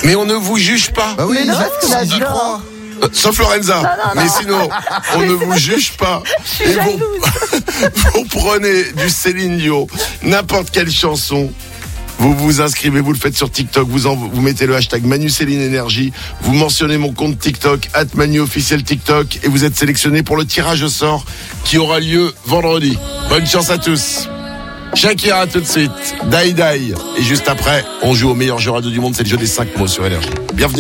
Mais on ne vous juge pas. Bah oui, Mais non, ça j'y crois. Sauf Lorenza. Non. Mais sinon, on ne vous juge pas. Je suis jalouse. Vous prenez du Céline Dion, n'importe quelle chanson. Vous vous inscrivez, vous le faites sur TikTok, vous mettez le hashtag Manu Céline Énergie, vous mentionnez mon compte TikTok, @ManuOfficiel TikTok, et vous êtes sélectionné pour le tirage au sort qui aura lieu vendredi. Bonne chance à tous. Shakira tout de suite, Die Die. Et juste après, on joue au meilleur jeu radio du monde, c'est le jeu des 5 mots sur Énergie. Bienvenue.